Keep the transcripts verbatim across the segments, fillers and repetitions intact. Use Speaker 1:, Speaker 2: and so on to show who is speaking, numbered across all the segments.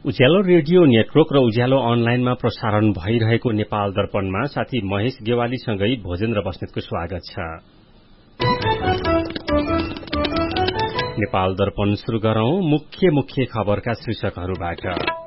Speaker 1: उज्यालो radio network र उज्यालो अनलाइनमा प्रसारण भइरहेको नेपाल दर्पणमा साथी महेश गेवालीसँगै भोजेन्द्र बस्नेतको स्वागत छ। नेपाल दर्पण शुरू गरौं मुख्य मुख्य खबरका शीर्षकहरूबाट।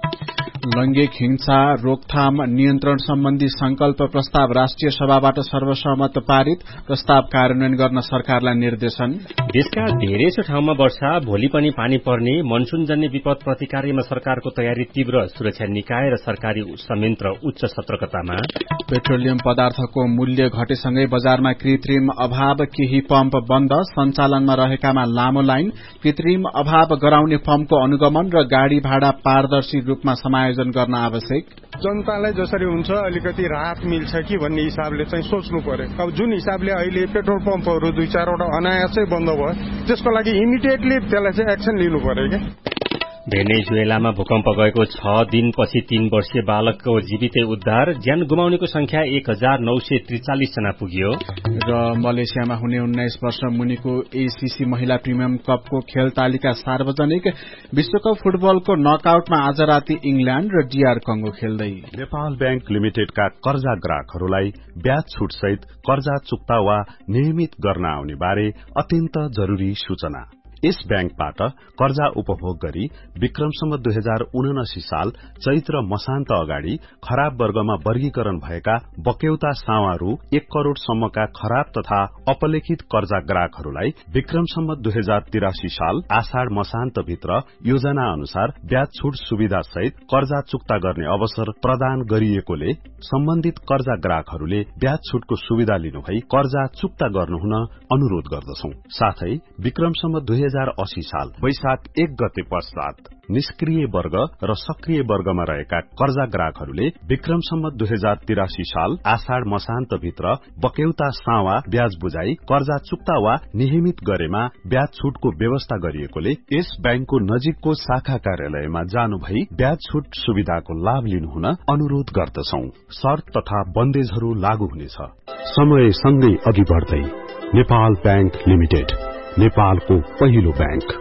Speaker 2: लैंगिक हिंसा रोकथाम नियन्त्रण सम्बन्धी संकल्प प्रस्ताव राष्ट्रिय सभाबाट सर्वसम्मत पारित, प्रस्ताव कार्यान्वयन गर्न सरकारलाई निर्देशन।
Speaker 1: देशका धेरैसो ठाउँमा वर्षा, भोलि पनि पानी पर्ने, मनसूनजन्य विपद प्रतिकार्यमा सरकारको तयारी तीव्र, सुरक्षा निकाय र सरकारी संयन्त्र उच्च सतर्कतामा।
Speaker 2: पेट्रोलियम पदार्थको मूल्य घटेसँगै बजारमा कृत्रिम अभाव, केही पम्प बन्द, सञ्चालनमा रहेकामा लामो लाइन, कृत्रिम अभाव गराउने पम्पको अनुगमन र गाड़ी भाडा पारदर्शी रूपमा समायोजन गर्न आवश्यक।
Speaker 3: जनतालाई जसरी हुन्छ अलिकति राहत मिल्छ कि भन्ने हिसाबले चाहिँ सोच्नु पर्यो। अब जुन हिसाबले अहिले पेट्रोल पम्पहरू दुई चारवटा अनायासै बन्द भयो, त्यसको लागि इमिडिएटली त्यसलाई चाहिँ एक्सन लिनु पर्यो क्या।
Speaker 1: भेनेजुएलामा भूकम्प गएको छ दिनपछि तीन वर्षीय बालकको जीवितै उद्धार, ज्यान गुमाउनेको संख्या एक हजार नौ सय त्रिचालिस जना पुग्यो।
Speaker 2: र मलेसियामा हुने उन्नाइस वर्ष मुनिको एसीसी महिला प्रिमियम कपको खेल तालिका सार्वजनिक। विश्वकप फुटबलको नकआउटमा आज राति इंग्ल्याण्ड र डीआर कंगो खेल्दै।
Speaker 4: नेपाल बैंक लिमिटेडका कर्जा ग्राहकहरूलाई ब्याज छुट सहित कर्जा चुक्ता वा नियमित गर्न आउने बारे अत्यन्त जरूरी सूचना। यस बैंकबाट कर्जा उपभोग गरी विक्रमसम्म दुई हजार उनासी साल चैत्र मसान्त अगाडि खराब वर्गमा वर्गीकरण भएका बक्यौता सावारू एक करोड़ सम्मका खराब तथा अपलेखित कर्जा ग्राहकहरूलाई विक्रमसम्म दुई हजार तिरासी साल आषाढ़ मसान्त भित्र योजना अनुसार ब्याज छुट सुविधा सहित कर्जा चुक्ता गर्ने अवसर प्रदान गरिएकोले सम्बन्धित कर्जा ग्राहकहरूले ब्याज छुटको सुविधा लिनुभई कर्जा चुक्ता गर्नुहुन अनुरोध गर्दछौं। साथै विक्रमसम्म दुई हजार अस्सी साल वैशाख एक गते पश्चात निष्क्रिय वर्ग र सक्रिय वर्गमा रहेका कर्जा ग्राहकहरूले विक्रमसम्म दुई हजार तिरासी साल आषाढ़ मसान्त भित्र बक्यौता सावा ब्याज बुझाई कर्जा चुक्ता वा नियमित गरेमा ब्याज छुटको व्यवस्था गरिएकोले यस बैंकको नजिकको शाखा कार्यालयमा जानु भई ब्याज छुट सुविधाको लाभ लिनुहुन अनुरोध गर्दछौं। शर्त तथा बन्देजहरू लागू हुनेछ। समय सँगै अघि बढ्दै नेपाल बैंक लिमिटेड, नेपालको पहिलो बैंक।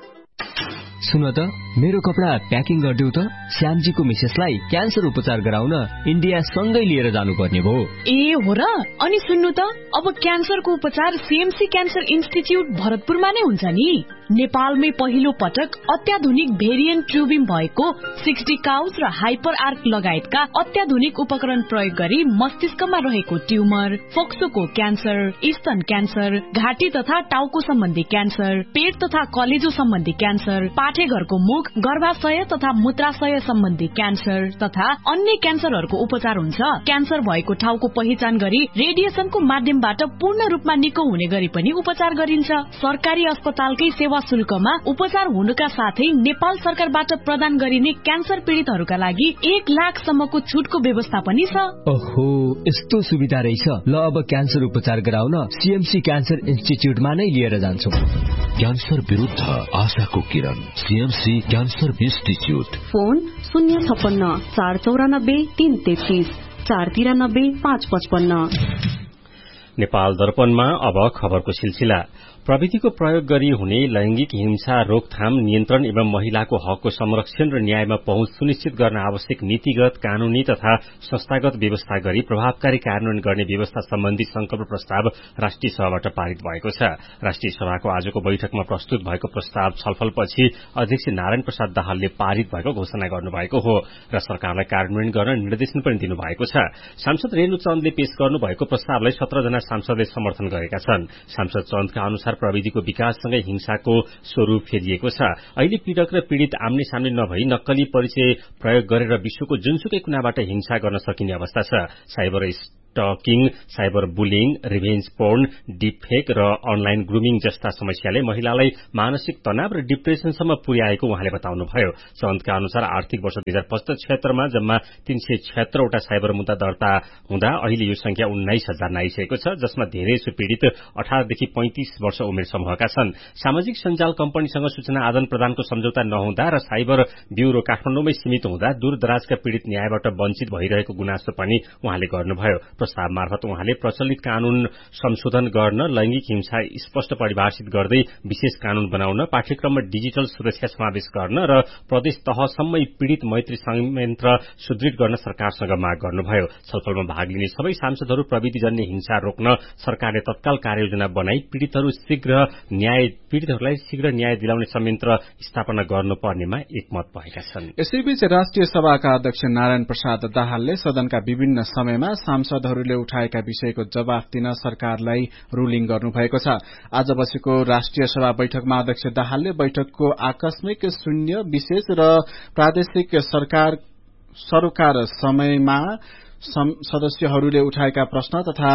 Speaker 5: सुन त, मेरो कपडा प्याकिङ गरिदेऊ त। श्यामजीको मिसेसलाई क्यान्सर उपचार गराउन इन्डिया सँगै लिएर जानुपर्ने भयो।
Speaker 6: ए हो र? अनि सुन्नु त, अब क्यान्सरको उपचार सीएमसी क्यान्सर इन्स्टिच्युट भरतपुरमा नै हुन्छ नि। नेपालमै पहिलो पटक अत्याधुनिक भेरिएन्ट ट्युबिम भएको सिक्सटी काउज र हाइपर आर्क लगायतका अत्याधुनिक उपकरण प्रयोग गरी मस्तिष्कमा रहेको ट्युमर, फोक्सोको क्यान्सर, स्तन क्यान्सर, घाँटी तथा टाउको सम्बन्धी क्यान्सर, पेट तथा कलेजो सम्बन्धी क्यान्सर, पाठेघरको मुख, गर्भाशय तथा मूत्राशय सम्बन्धी क्यान्सर तथा अन्य क्यान्सरहरूको उपचार हुन्छ। क्यान्सर भएको ठाउँको पहिचान गरी रेडिएसनको माध्यमबाट पूर्ण रूपमा निको हुने गरी पनि उपचार गरिन्छ। सरकारी अस्पतालकै सेवा शुल्कमा उपचार हुनुका साथै नेपाल सरकारबाट प्रदान गरिने क्यान्सर पीड़ितहरूका लागि एक लाख सम्मको छुटको व्यवस्था पनि छ।
Speaker 5: ओहो, यस्तो सुविधा रहेछ। ल, अब क्यान्सर उपचार गराउन सीएमसी क्यान्सर इन्स्टिच्युटमा नै लिएर जान्छौ।
Speaker 7: क्यान्सर विरुद्ध आशाको किरण, सीएमसी क्यान्सर इन्स्टिच्युट।
Speaker 8: फोन शून्य छप्पन्न चार चौरानब्बे तीन तेत्तीस चार तिरानब्बे पाँच पचपन्न।
Speaker 1: नेपाल दर्पणमा अब खबरको सिलसिला। प्रविधिको प्रयोग गरी हुने लैंगिक हिंसा रोकथाम नियन्त्रण एवं महिलाको हकको संरक्षण र न्यायमा पहुँच सुनिश्चित गर्न आवश्यक नीतिगत, कानूनी तथा संस्थागत व्यवस्था गरी प्रभावकारी कार्यान्वयन गर्ने व्यवस्था सम्बन्धी संकल्प प्रस्ताव राष्ट्रिय सभाबाट पारित भएको छ। राष्ट्रिय सभाको आजको बैठकमा प्रस्तुत भएको प्रस्ताव छलफलपछि अध्यक्ष नारायण प्रसाद दाहालले पारित भएको घोषणा गर्नुभएको हो र सरकारलाई कार्यान्वयन गर्न निर्देशन पनि दिनुभएको छ। सांसद रेणु चन्दले पेश गर्नुभएको प्रस्तावलाई सत्र जना सांसदले समर्थन गरेका छन्। सांसद चन्दका अनुसार प्रविधिको विकाससँगै हिंसाको स्वरूप फेरिएको छ। अहिले पीड़क र पीड़ित आम्ने सामने नभई नक्कली परिचय प्रयोग गरेर विश्वको जुनसुकै कुनाबाट हिंसा गर्न सकिने अवस्था छ। Cyber stocking, cyber bullying, revenge porn, डिपफेक र अनलाइन ग्रुमिङ जस्ता समस्याले महिलालाई मानसिक तनाव र डिप्रेसनसम्म पुर्याएको उहाँले बताउनुभयो। चन्दका अनुसार आर्थिक वर्ष दुई हजार पचहत्तर छिहत्तरमा जम्मा तीन सय छिहत्तरवटा साइबर मुद्दा दर्ता हुँदा अहिले यो संख्या उन्नाइस हजार नाइसकेको छ, जसमा धेरैसो पीड़ित अठारदेखि पैंतिस वर्ष उमेर समूहका छन्। सामाजिक सञ्जाल कम्पनीसँग सूचना आदान प्रदानको सम्झौता नहुँदा र साइबर ब्यूरो काठमाडौँमै सीमित हुँदा दूर दराजका पीड़ित न्यायबाट वञ्चित भइरहेको गुनासो पनि उहाँले गर्नुभयो। प्रस्ताव मार्फत उहाँले प्रचलित कानून संशोधन गर्न, लैंगिक हिंसा स्पष्ट परिभाषित गर्दै विशेष कानून बनाउन, पाठ्यक्रममा डिजिटल सुरक्षा समावेश गर्न र प्रदेश तहसम्मै पीड़ित मैत्री संयन्त्र सुदृढ गर्न सरकारसँग माग गर्नुभयो। छलफलमा भाग लिने सबै सांसदहरू प्रविधिजन्य हिंसा रोक्न सरकारले तत्काल कार्ययोजना बनाई पीड़ितहरू शीघ्र न्याय पीड़ितहरूलाई शीघ्र न्याय दिलाउने संयन्त्र स्थापना गर्नुपर्नेमा एकमत भएका छन्।
Speaker 2: यसैबीच राष्ट्रिय सभाका अध्यक्ष नारायण प्रसाद दाहालले सदनका विभिन्न समयमा सांसदहरूले उठाएका विषयको जवाफ दिन सरकारलाई रूलिङ गर्नुभएको छ। आज बसेको राष्ट्रिय सभा बैठकमा अध्यक्ष दाहालले बैठकको आकस्मिक, शून्य, विशेष र प्रादेशिक सरकार सरोकार समयमा सदस्यहरूले उठाएका प्रश्न तथा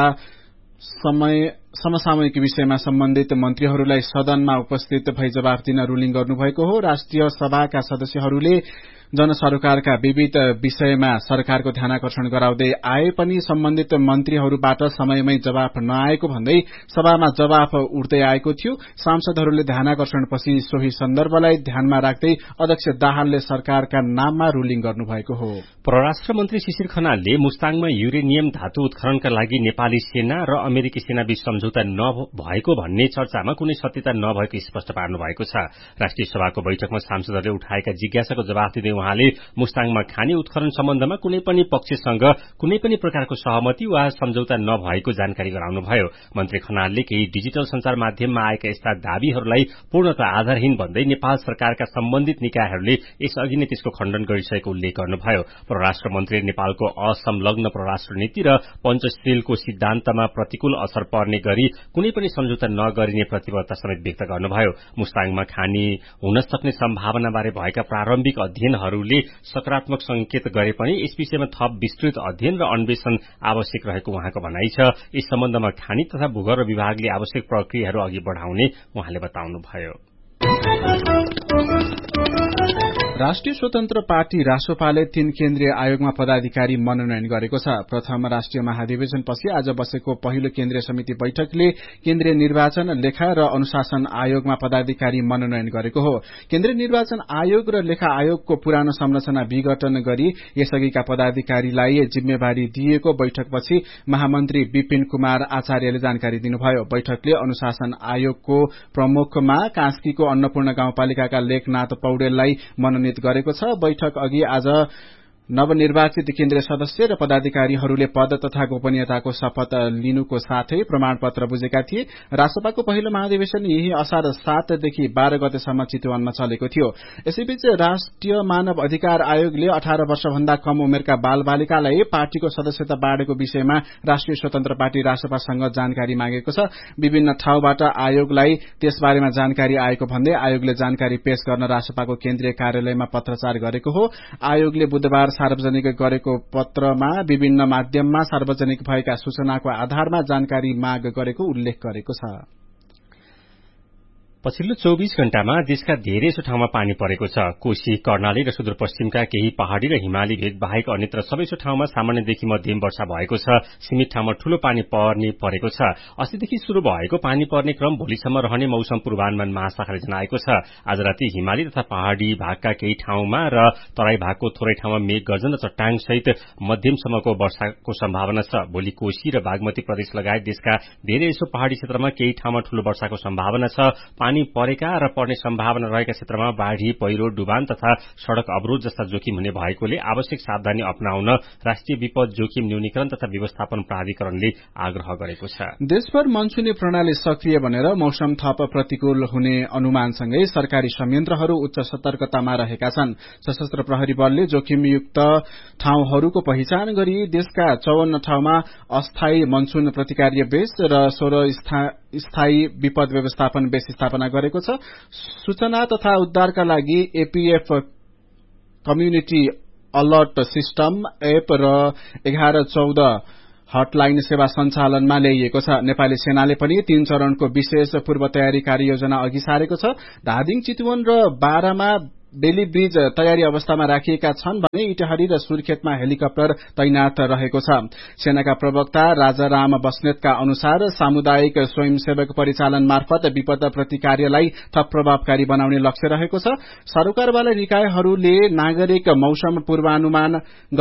Speaker 2: समय समसामयिक विषयमा सम्बन्धित मन्त्रीहरूलाई सदनमा उपस्थित भई जवाफ दिन रूलिङ गर्नुभएको हो। राष्ट्रिय सभाका सदस्यहरूले जनसरोकारका विविध विषयमा सरकारको ध्यानाकर्षण गराउँदै आए पनि सम्बन्धित मन्त्रीहरूबाट समयमै जवाफ नआएको भन्दै सभामा जवाफ उठ्दै आएको थियो। सांसदहरूले ध्यानाकर्षणपछि सोही सन्दर्भलाई ध्यानमा राख्दै अध्यक्ष दाहालले सरकारका नाममा रूलिङ गर्नुभएको हो।
Speaker 1: परराष्ट्र मन्त्री शिशिर खनालले मुस्ताङमा युरेनियम धातु उत्खननका लागि नेपाली सेना र अमेरिकी सेनाबीच सम्झौता नभएको भन्ने चर्चामा कुनै सत्यता नभएको स्पष्ट पार्नु भएको छ। राष्ट्रिय सभाको बैठकमा सांसदहरूले उठाएका जिज्ञासाको जवाफ दिँदै उहाँले मुस्ताङमा खानी उत्खनन सम्बन्धमा कुनै पनि पक्षसँग कुनै पनि प्रकारको सहमति वा सम्झौता नभएको जानकारी गराउनुभयो। मन्त्री खनालले केही डिजिटल संचार माध्यममा आएका यस्ता दावीहरूलाई पूर्णतः आधारहीन भन्दै नेपाल सरकारका सम्बन्धित निकायहरूले यसअघि नै त्यसको खण्डन गरिसकेको उल्लेख गर्नुभयो। परराष्ट्र मन्त्रीले नेपालको असंलग्न परराष्ट्र नीति र पञ्चशीलको सिद्धान्तमा प्रतिकूल असर पर्ने गरी कुनै पनि सम्झौता नगरिने प्रतिबद्धता समेत व्यक्त गर्नुभयो। मुस्ताङमा खानी हुन सक्ने सम्भावनाबारे भएका प्रारम्भिक अध्ययनहरूले सकारात्मक संकेत गरे पनि यस विषयमा थप विस्तृत अध्ययन र अन्वेषण आवश्यक रहेको उहाँको भनाइ छ। यस सम्बन्धमा खानी तथा भूगर्भ विभागले आवश्यक प्रक्रियाहरू अघि बढ़ाउने उहाँले बताउनुभयो।
Speaker 2: राष्ट्रिय स्वतन्त्र पार्टी रासोपाले तीन केन्द्रीय आयोगमा पदाधिकारी मनोनयन गरेको छ। प्रथम राष्ट्रिय महाधिवेशनपछि आज बसेको पहिलो केन्द्रीय समिति बैठकले केन्द्रीय निर्वाचन, लेखा र अनुशासन आयोगमा पदाधिकारी मनोनयन गरेको हो। केन्द्रीय निर्वाचन आयोग र लेखा आयोगको पुरानो संरचना विघटन गरी यसअघिका पदाधिकारीलाई जिम्मेवारी दिएको बैठकपछि महामन्त्री विपिन कुमार आचार्यले जानकारी दिनुभयो। बैठकले अनुशासन आयोगको प्रमुखमा कास्कीको अन्नपूर्ण गाउँपालिकाका लेखनाथ पौडेललाई मनोनयन गरेको छ। बैठक अघि आज नवनिर्वाचित केन्द्रीय सदस्य र पदाधिकारीहरूले पद तथा गोपनीयताको शपथ लिनुको साथै प्रमाणपत्र बुझेका थिए। रासपाको पहिलो महाधिवेशन यही असार सातदेखि बाह्र गतेसम्म चितवनमा चलेको थियो। यसैबीच राष्ट्रिय मानव अधिकार आयोगले अठार वर्षभन्दा कम उमेरका बाल बालिकालाई पार्टीको सदस्यता बाँडेको विषयमा राष्ट्रिय स्वतन्त्र पार्टी रासपासँग जानकारी मागेको छ। विभिन्न ठाउँबाट आयोगलाई त्यसबारेमा जानकारी आएको भन्दै आयोगले जानकारी पेश गर्न रासपाको केन्द्रीय कार्यालयमा पत्रचार गरेको हो। आयोगले बुधबार सार्वजनिक गरेको पत्रमा विभिन्न माध्यममा सार्वजनिक भएका सूचनाको आधारमा जानकारी माग गरेको उल्लेख गरेको छ।
Speaker 1: पछिल्लो चौबीस घण्टामा देशका धेरैसो ठाउँमा पानी परेको छ। कोशी, कर्णाली र सुदूरपश्चिमका केही पहाड़ी र हिमाली भेग बाहेक अन्यत्र सबैसो ठाउँमा सामान्यदेखि मध्यम वर्षा भएको छ। सीमित ठाउँमा ठूलो पानी पर्ने परेको छ। अस्तिदेखि शुरू भएको पानी पर्ने क्रम भोलिसम्म रहने मौसम पूर्वानुमान महाशाखाले जनाएको छ। आज राति हिमाली तथा पहाड़ी भागका केही ठाउँमा र तराई भागको थोरै ठाउँमा मेघ गर्जन र चट्टाङ सहित मध्यमसम्मको वर्षाको सम्भावना छ। भोलि कोशी र बागमती प्रदेश लगायत देशका धेरैसो पहाड़ी क्षेत्रमा केही ठाउँमा ठूलो वर्षाको सम्भावना छ। पानी परेका र पर्ने सम्भावना रहेका क्षेत्रमा बाढ़ी, पहिरो, डुबान तथा सड़क अवरोध जस्ता जोखिम हुने भएकोले आवश्यक सावधानी अपनाउन राष्ट्रिय विपद जोखिम न्यूनीकरण तथा व्यवस्थापन प्राधिकरणले आग्रह गरेको छ।
Speaker 2: देशभर मनसुनी प्रणाली सक्रिय बनेर मौसम थप प्रतिकूल हुने अनुमानसँगै सरकारी संयन्त्रहरू उच्च सतर्कतामा रहेका छन्। सशस्त्र प्रहरी बलले जोखिमयुक्त ठाउँहरूको पहिचान गरी देशका चौवन्न ठाउँमा अस्थायी मनसुन प्रतिकार्य बेस र सोह्र स्थायी विपद व्यवस्थापन बेस स्थापना गरेको छ। सूचना तथा उद्धारका लागि APF community alert system app र एघार चौध हटलाइन सेवा सञ्चालनमा ल्याइएको छ। नेपाली सेनाले पनि तीन चरणको विशेष पूर्व तयारी कार्ययोजना अघि सारेको छ। धादिङ, चितवन र बारामा बेली ब्रिज तयारी अवस्थामा राखिएका छन् भने इटहरी र सुर्खेतमा हेलिकप्टर तैनात रहेको छ। सेनाका प्रवक्ता राजाराम बस्नेतका अनुसार सामुदायिक स्वयंसेवक परिचालन मार्फत विपद प्रतिकार्यलाई थप प्रभावकारी बनाउने लक्ष्य रहेको छ। सरोकारवाला निकायहरूले नागरिक मौसम पूर्वानुमान गम्भीर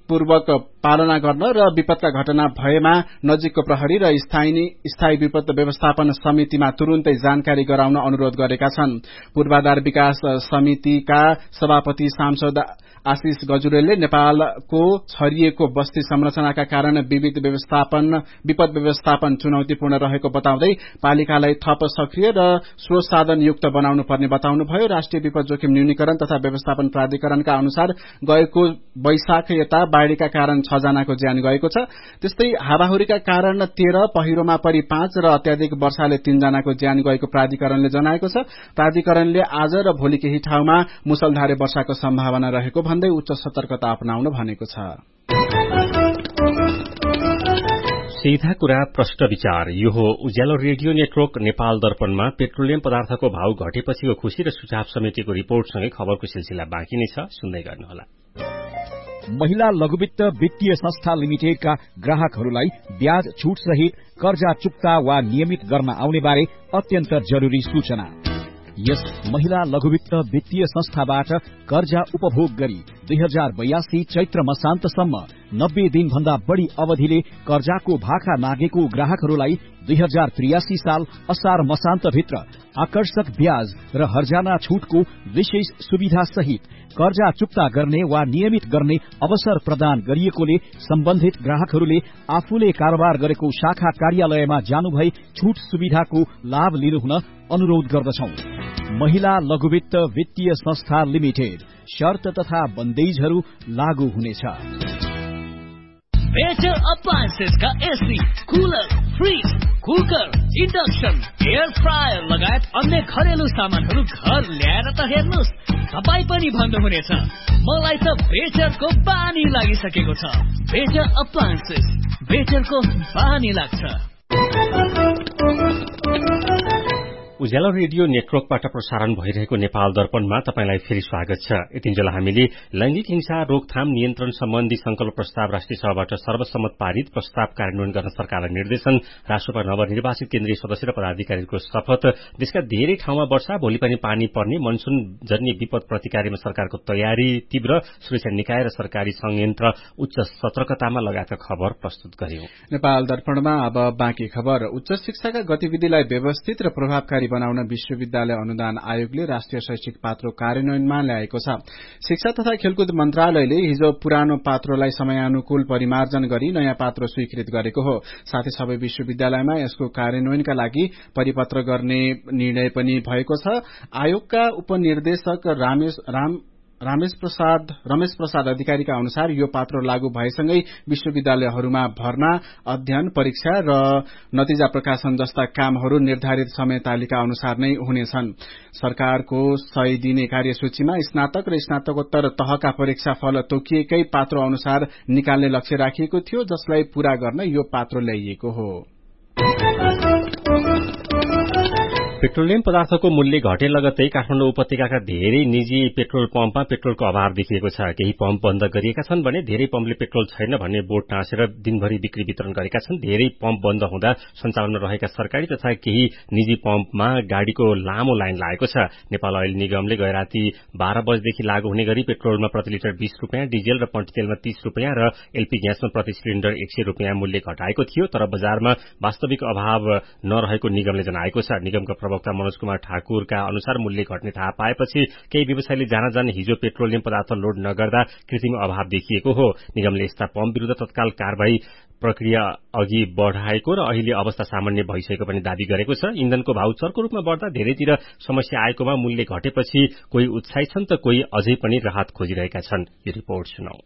Speaker 2: पूर्वक पालना गर्न र विपदका घटना भएमा नजिकको प्रहरी र स्थायी विपद व्यवस्थापन समितिमा तुरुन्तै जानकारी गराउन अनुरोध गरेका छन्। पूर्वाधार विकास समितिका सभापति सांसद आशिष गजुरेलले नेपालको छरिएको बस्ती संरचनाका कारण विविध व्यवस्थापन विपद व्यवस्थापन चुनौतीपूर्ण रहेको बताउँदै पालिकालाई थप सक्रिय र स्रोत बनाउनु पर्ने बताउनुभयो। राष्ट्रिय विपद जोखिम न्यूनीकरण तथा व्यवस्थापन प्राधिकरणका अनुसार गएको वैशाख यता बाढ़ीका कारण छ जनाको ज्यान गएको छ। त्यस्तै हावाहुरीका कारण तेह्र, पहिरोमा परि पाँच र अत्याधिक वर्षाले तीन जनाको ज्यान गएको प्राधिकरणले जनाएको छ। प्राधिकरणले आज र भोलि केही ठाउँमा मुसलधारे वर्षाको सम्भावना रहेको भन्दै उच्च सतर्कता अपनाउन भनेको छ।
Speaker 1: सीधा कुरा प्रश्न विचार यो हो उज्यालो रेडियो नेटवर्क नेपाल दर्पणमा पेट्रोलियम पदार्थको भाव घटेपछिको खुशी र सुझाव समितिको रिपोर्टसँगै खबरको सिलसिला बाँकी नै छ, सुन्दै गर्नुहोला।
Speaker 9: महिला लघुवित्त वित्तीय संस्था लिमिटेडका ग्राहकहरूलाई ब्याज छूट सहित कर्जा चुक्ता वा नियमित गर्न आउने बारे अत्यन्त जरूरी सूचना। यस महिला लघुवित्त वित्तीय संस्थाबाट कर्जा उपभोग गरी दुई हजार बयासी चैत्र मसान्तसम्म नब्बे दिन भन्दा बढ़ी अवधिले कर्जाको भाका नागेको ग्राहकहरूलाई दुई हजार त्रियासी साल असार मसान्तभित्र आकर्षक ब्याज र हर्जाना छूटको विशेष सुविधा सहित कर्जा चुक्ता गर्ने वा नियमित गर्ने अवसर प्रदान गरिएकोले सम्बन्धित ग्राहकहरूले आफूले कारोबार गरेको शाखा कार्यालयमा जानुभई छूट सुविधाको लाभ लिनुहुन अनुरोध गर्दछौं। महिला लघुवित्त वित्तीय संस्था लिमिटेड, शर्त तथा बन्देजहरू लागू हुनेछ।
Speaker 10: Better अप्लायन्सेसका AC, cooler, fridge, cooker, induction, air fryer लगायत अन्य घरेलु सामानहरू घर ल्याएर त हेर्नुहोस्, तपाईँ पनि भन्नुहुनेछ मलाई त बेटरको बानी लागिसकेको छ। बेटर अप्लायन्सेस, बेटरको बानी लाग्छ।
Speaker 1: उज्यालो रेडियो नेटवर्कबाट प्रसारण भइरहेको नेपाल दर्पणमा तपाईंलाई फेरि स्वागत छ। यतिन्जेल हामीले लैंगिक हिंसा रोकथाम नियन्त्रण सम्बन्धी संकल्प प्रस्ताव राष्ट्रिय सभाबाट सर्वसम्मत पारित प्रस्ताव कार्यान्वयन गर्न सरकारलाई निर्देशन, राष्ट्रपा नवनिर्वाचित केन्द्रीय सदस्य र पदाधिकारीको शपथ, देशका धेरै ठाउँमा वर्षा, भोलि पनि पानी पर्ने, मनसून जन्य विपद प्रतिकारमा सरकारको तयारी तीव्र, सुरक्षा निकाय र सरकारी संयन्त्र उच्च सतर्कतामा लगायतका खबर प्रस्तुत गर्यौं।
Speaker 2: नेपाल दर्पणमा अब बाँकी खबर। उच्च शिक्षाका गतिविधिलाई व्यवस्थित र प्रभावकारी बनाउन विश्वविद्यालय अनुदान आयोगले राष्ट्रिय शैक्षिक पात्रो कार्यान्वयनमा ल्याएको छ। शिक्षा तथा खेलकुद मन्त्रालयले हिजो पुरानो पात्रोलाई समयानुकूल परिमार्जन गरी नयाँ पात्रो स्वीकृत गरेको हो। साथै सबै विश्वविद्यालयमा यसको कार्यान्वयनका लागि परिपत्र गर्ने निर्णय पनि भएको छ। आयोगका उपनिर्देशक रामेश राम रमेश प्रसाद रमेश प्रसाद अधिकारीका अनुसार यो पात्रो लागू भएसँगै विश्वविद्यालयहरूमा भर्ना, अध्ययन, परीक्षा र नतिजा प्रकाशन जस्ता कामहरू निर्धारित समय तालिका अनुसार नै हुनेछन्। सरकारको सय दिने कार्यसूचीमा स्नातक र स्नातकोत्तर तहका परीक्षा फल तोकिएकै पात्रो अनुसार निकाल्ने लक्ष्य राखिएको थियो, जसलाई पूरा गर्न यो पात्रो ल्याइएको हो।
Speaker 1: पेट्रोलियम पदार्थको मूल्य घटे लगत्तै काठमाडौँ उपत्यकाका धेरै निजी पेट्रोल पम्पमा पेट्रोलको अभाव देखिएको छ। केही पम्प बन्द गरिएका छन् भने धेरै पम्पले पेट्रोल छैन भन्ने बोर्ड टाँसेर दिनभरि बिक्री वितरण गरेका छन्। धेरै पम्प बन्द हुँदा सञ्चालनमा रहेका सरकारी तथा केही निजी पम्पमा गाड़ीको लामो लाइन लागेको छ। नेपाल अयल निगमले गैराती बाह्र बजेदेखि लागू हुने गरी पेट्रोलमा प्रति लिटर बीस रूपियाँ, डिजेल र पट्टीतेलमा तीस रूपियाँ र एलपी ग्यासमा प्रति सिलिण्डर एक सय रूपियाँ मूल्य घटाएको थियो, तर बजारमा वास्तविक अभाव नरहेको निगमले जनाएको छ। निगमका प्रवक्ता मनोज कुमार ठाकुरका अनुसार मूल्य घट्ने थाहा पाएपछि केही व्यवसायीले जान जान हिजो पेट्रोलियम पदार्थ लोड नगर्दा कृत्रिम अभाव देखिएको हो। निगमले यस्ता पम्प विरूद्ध तत्काल कारवाही प्रक्रिया अघि बढ़ाएको र अहिले अवस्था सामान्य भइसकेको पनि दावी गरेको छ। इन्धनको भाव चर्को रूपमा बढ़दा धेरैतिर समस्या आएकोमा मूल्य घटेपछि कोही उत्साहित छन् त कोही अझै पनि राहत खोजिरहेका छन्। यो रिपोर्ट सुनौ।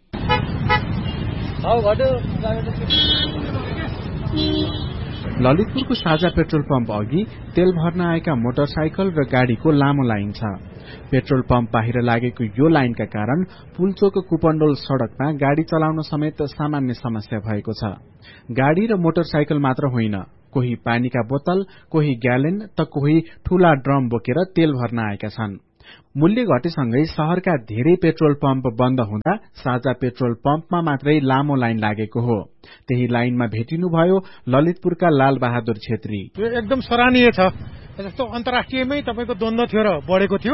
Speaker 2: ललितपुरको साझा पेट्रोल पम्प अघि तेल भर्न आएका मोटरसाइकल र गाड़ीको लामो लाइन छ। पेट्रोल पम्प बाहिर लागेको यो लाइनका कारण पुलचोक कुपण्डोल सड़कमा गाड़ी चलाउन समेत सामान्य समस्या भएको छ। गाड़ी र मोटरसाइकल मात्र होइन, कोही पानीका बोतल, कोही ग्यालेन त कोही ठूला ड्रम बोकेर तेल भर्न आएका छन्। मूल्य घटेसँगै शहरका धेरै पेट्रोल पम्प बन्द हुँदा साझा पेट्रोल पम्पमा मात्रै लामो लाइन लागेको हो। त्यही लाइनमा भेटिनुभयो ललितपुरका लाल बहादुर छेत्री।
Speaker 11: यो एकदम सराहनीय छ। जस्तो अन्तर्राष्ट्रियमै तपाईको द्वन्द्व थियो र बढेको थियो,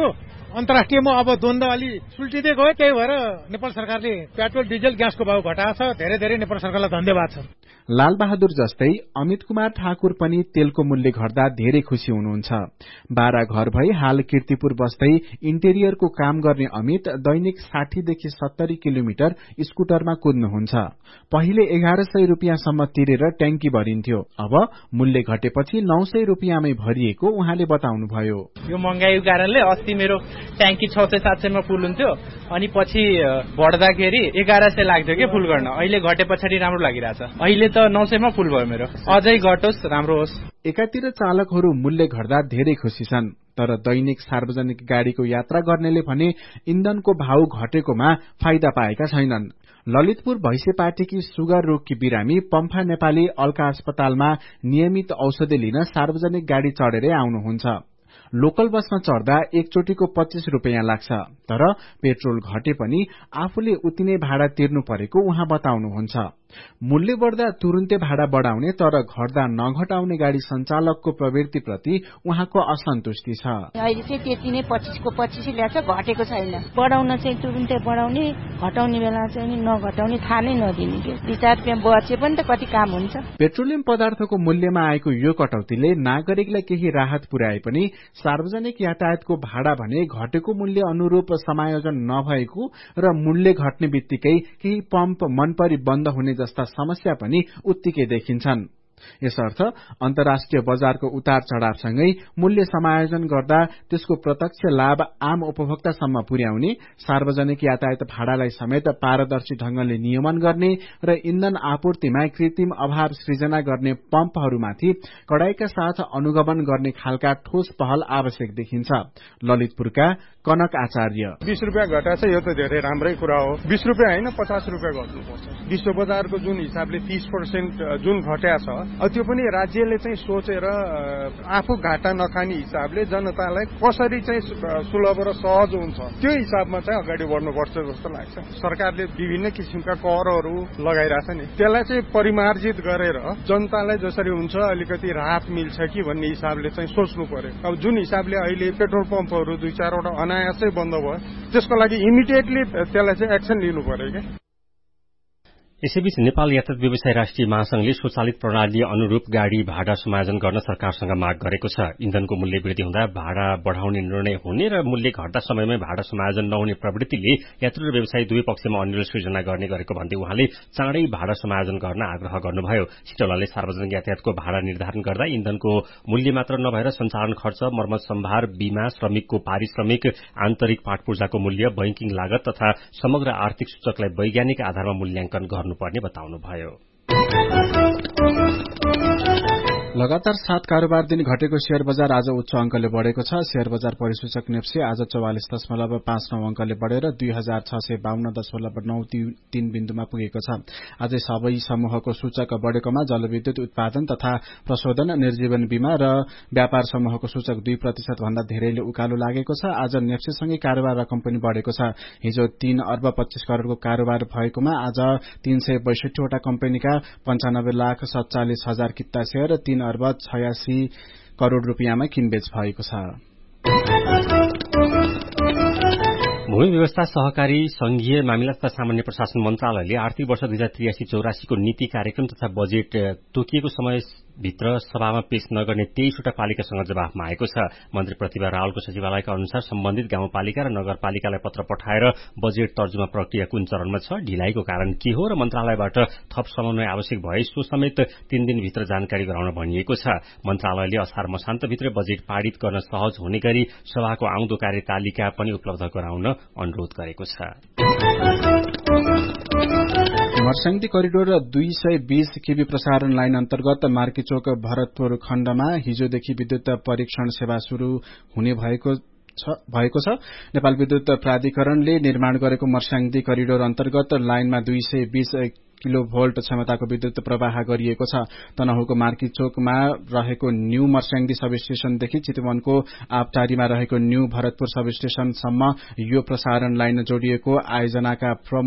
Speaker 11: अन्तर्राष्ट्रियमा अब द्वन्द अलि सुल्टिँदै गयो। त्यही भएर नेपाल सरकारले पेट्रोल डिजल ग्यासको भाव घटाएको छ। धेरै धेरै नेपाल सरकारलाई धन्यवाद छ।
Speaker 2: लालबहादुर जस्तै अमित कुमार ठाकुर पनि तेलको मूल्य घट्दा धेरै खुशी हुनुहुन्छ। बारा घर भई हाल कीर्तिपुर बस्दै इन्टेरियरको काम गर्ने अमित दैनिक साठी देखि सत्तरी किलोमिटर स्कुटरमा कुद्नुहुन्छ। पहिले एघार सय रुपियाँसम्म तिरेर ट्याङ्की भरिन्थ्यो, अब मूल्य घटेपछि नौ सय रुपियाँमै भरिएको उहाँले बताउनुभयो।
Speaker 12: यो महँगाईको कारणले अस्ति मेरो ट्याङ्की छ सय सात सयमा फुल हुन्थ्यो, अनि पछि बढ्दाखेरि एघार सय लाग्थ्यो कि फुल गर्न। अहिले घटे पछाडि राम्रो लागिरहेछ। अहिले त नौ सयमा फुल भयो मेरो। अझै घटोस्, राम्रो होस्।
Speaker 2: एकातिर चालकहरू मूल्य घट्दा धेरै खुशी छन्, तर दैनिक सार्वजनिक गाड़ीको यात्रा गर्नेले भने इन्धनको भाव घटेकोमा फाइदा पाएका छैनन्। ललितपुर भैंसेपाटीकी सुगर रोगकी बिरामी पम्फा नेपाली अल्का अस्पतालमा नियमित औषधि लिन सार्वजनिक गाड़ी चढ़ेरै आउनुहुन्छ। लोकल बसमा चढ़दा एकचोटिको पच्चीस रुपियाँ लाग्छ, तर पेट्रोल घटे पनि आफूले उति नै भाडा तिर्नु परेको उहाँ बताउनुहुन्छ। मूल्य बढ्दा तुरुन्तै भाडा बढाउने तर घट्दा नघटाउने गाड़ी संचालकको प्रवृत्तिप्रति उहाँको असन्तुष्टि छ।
Speaker 13: अहिले चाहिँ त्यति नै पच्चीसको पच्चीस ल्याछ, घटेको छैन। बढाउन चाहिँ तुरुन्तै बढाउने, घटाउने बेला चाहिँ नघटाउने, थाहा नै नदिने के दुई चार रुपियाँ बचे पनि त कति काम हुन्छ।
Speaker 2: पेट्रोलियम पदार्थको मूल्यमा आएको यो कटौतीले नागरिकलाई केही राहत पुर्याए पनि सार्वजनिक यातायातको भाडा भने घटेको मूल्य अनुरूप समायोजन नभएको र मूल्य घट्ने बित्तिकै केही पम्प मनपरी बन्द हुने जस्ता समस्या पनि उत्तिकै देखिन्छन्। यसर्थ अन्तर्राष्ट्रिय बजारको उतार चढ़ावसँगै मूल्य समायोजन गर्दा त्यसको प्रत्यक्ष लाभ आम उपभोक्तासम्म पुर्याउने, सार्वजनिक यातायात भाडालाई समेत पारदर्शी ढंगले नियमन गर्ने र इन्धन आपूर्तिमा कृत्रिम अभाव सृजना गर्ने पम्पहरूमाथि कडाईका साथ अनुगमन गर्ने खालका ठोस पहल आवश्यक देखिन्छ। ललितपुरका कनक आचार्य
Speaker 3: बीस रुपियाँ घटाएछ, यो त धेरै राम्रै कुरा हो। बीस रुपियाँ होइन पचास रुपियाँ घट्नुपर्छ। विश्व बजारको जुन हिसाबले तीस पर्सेन्ट जुन घट्या छ, त्यो पनि राज्यले चाहिँ सोचेर आफू घाटा नखाने हिसाबले जनतालाई कसरी चाहिँ सुलभ र सहज हुन्छ त्यो हिसाबमा चाहिँ अगाडि बढ्नुपर्छ जस्तो लाग्छ। सरकारले विभिन्न किसिमका करहरू लगाइरहेछ नि, त्यसलाई चाहिँ परिमार्जित गरेर जनतालाई जसरी हुन्छ अलिकति राहत मिल्छ कि भन्ने हिसाबले चाहिँ सोच्नु पर्यो। अब जुन हिसाबले अहिले पेट्रोल पम्पहरू दुई चारवटा अनायासै बन्द भयो, त्यसको लागि इमिडिएटली त्यसलाई चाहिँ एक्सन लिनु पर्यो क्या।
Speaker 1: यसैबीच नेपाल यातायात व्यवसाय राष्ट्रिय महासंघले स्वचालित प्रणाली अनुरूप गाड़ी भाडा समायोजन गर्न सरकारसँग माग गरेको छ। इन्धनको मूल्य वृद्धि हुँदा भाडा बढ़ाउने निर्णय हुने र मूल्य घट्दा समयमै भाडा समायोजन नहुने प्रवृत्तिले यात्रु र व्यवसायी दुवै पक्षमा अनिल सृजना गर्ने गरेको भन्दै उहाँले चाँडै भाडा समायोजन गर्न आग्रह गर्नुभयो। सिटौलाले सार्वजनिक यातायातको भाडा निर्धारण गर्दा इन्धनको मूल्य मात्र नभएर सञ्चालन खर्च, मर्मत सम्भार, बीमा, श्रमिकको पारिश्रमिक, आन्तरिक पाटपूर्जाको मूल्य, बैंकिङ लागत तथा समग्र आर्थिक सूचकलाई वैज्ञानिक आधारमा मूल्याङ्कन गर्नुपर्ने बताउनुभयो।
Speaker 2: लगातार सात कारोबार दिन घटेको शेयर बजार आज उच्च अंकले बढ़ेको छ। शेयर बजार परिसूचक नेप्से आज चौवालिस दशमलव पाँच नौ अंकले बढ़ेर दुई हजार छ सय बाहन्न दशमलव नौ तीन बिन्दुमा पुगेको छ। आज सबै समूहको सूचक बढ़ेकोमा जलविद्युत उत्पादन तथा प्रशोधन, निर्जीवन बीमा र व्यापार समूहको सूचक दुई प्रतिशत भन्दा धेरैले उकालो लागेको छ। आज नेप्सेसँगै कारोबार रकम पनि बढ़ेको छ। हिजो तीन अर्ब पच्चीस करोड़को कारोबार भएकोमा आज तीन सय बैसठीवटा कम्पनीका पञ्चानब्बे लाख सत्तालिस हजार किता शेयर तीन अर्ब छयासी करोड़ रूपियाँमा किनबेच भएको छ।
Speaker 1: भूमि व्यवस्था सहकारी संघीय मामिला तथा सामान्य प्रशासन मन्त्रालयले आर्थिक वर्ष दुई हजार त्रियासी चौरासीको नीति कार्यक्रम तथा बजेट तोकिएको समयभित्र सभामा पेश नगर्ने तेइसवटा पालिकासँग जवाफ मागेको छ। मन्त्री प्रतिभा रावलको सचिवालयका अनुसार सम्बन्धित गाउँपालिका र नगरपालिकालाई पत्र पठाएर बजेट तर्जुमा प्रक्रिया कुन चरणमा छ, ढिलाइको कारण के हो र मन्त्रालयबाट थप समन्वय आवश्यक भए सो समेत तीन दिनभित्र जानकारी गराउन भनिएको छ। मन्त्रालयले असार मसान्तभित्र बजेट पारित गर्न सहज हुने गरी सभाको आउँदो कार्यतालिका पनि उपलब्ध गराउन अनुरोध गरेको छ।
Speaker 2: मर्स्याङ्दी करिडोर दुई सय बीस केबी प्रसारण लाइन अन्तर्गत मार्कीचोक भरतपुर खण्डमा हिजोदेखि विद्युत परीक्षण सेवा शुरू हुने भएको भएको छ। नेपाल विद्युत प्राधिकरणले निर्माण गरेको मर्स्याङ्दी करिडोर अन्तर्गत लाइनमा दुई सय बीस किलो भोल्ट क्षमताको विद्युत प्रवाह गरिएको छ। तनहुको मार्कीचोकमा रहेको न्यू मर्स्याङ्दी सब स्टेशनदेखि चितवनको आपटारीमा रहेको न्यू भरतपुर सब स्टेशनसम्म यो प्रसारण लाइन जोडिएको आयोजनाका